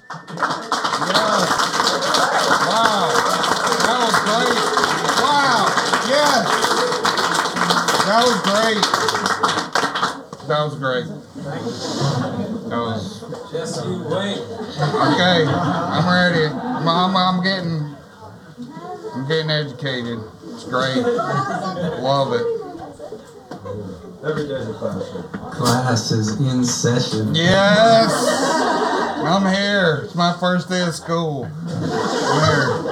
Yes. Wow. That was great. Wow. Yes. That was great. That was great. That was. Just you wait. Okay. I'm ready. I'm getting educated. It's great. Love it. Every day's a classroom. Class is in session. Yes. I'm here. It's my first day of school. I'm here.